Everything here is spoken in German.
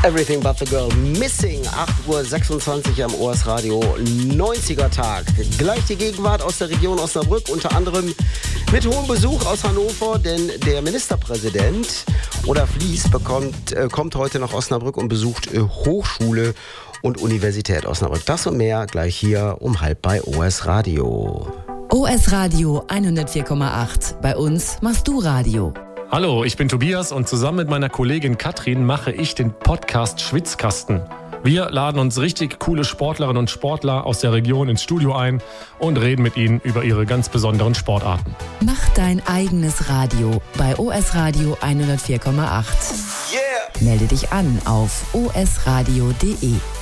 Everything But The Girl Missing, 8:26 Uhr am OS Radio, 90er Tag. Gleich die Gegenwart aus der Region Osnabrück, unter anderem mit hohem Besuch aus Hannover, denn der Ministerpräsident Olaf Lies kommt heute nach Osnabrück und besucht Hochschule und Universität Osnabrück. Das und mehr gleich hier um 12:30 bei OS Radio. OS Radio 104,8. Bei uns machst du Radio. Hallo, ich bin Tobias und zusammen mit meiner Kollegin Katrin mache ich den Podcast Schwitzkasten. Wir laden uns richtig coole Sportlerinnen und Sportler aus der Region ins Studio ein und reden mit ihnen über ihre ganz besonderen Sportarten. Mach dein eigenes Radio bei OS Radio 104,8. Yeah! Melde dich an auf osradio.de.